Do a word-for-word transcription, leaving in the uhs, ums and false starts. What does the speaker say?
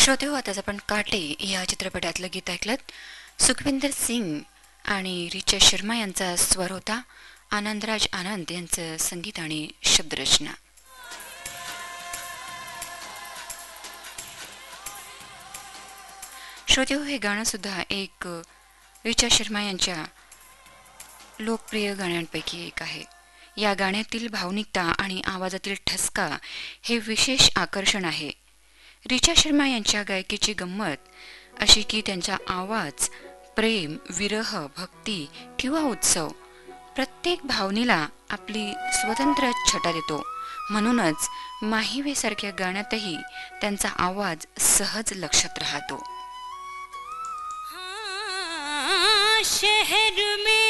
श्रोते हो, आताच आपण काटे या चित्रपटातलं गीत ऐकलत. सुखविंदर सिंग आणि रिचा शर्मा यांचा स्वर होता. आनंदराज आनंद यांचं संगीत आणि शब्दरचना. श्रोते हो, हे गाणं सुद्धा एक रिचा शर्मा यांच्या लोकप्रिय गाण्यांपैकी एक आहे. या गाण्यातील भावनिकता आणि आवाजातील ठसका हे विशेष आकर्षण आहे. रिचा शर्मा यांच्या गायकीची गंमत अशी की त्यांचा आवाज प्रेम, विरह, भक्ती किंवा उत्सव प्रत्येक भावनेला आपली स्वतंत्र छटा देतो. म्हणूनच माहिवे सारख्या गाण्यातही त्यांचा आवाज सहज लक्षात राहतो. शहर में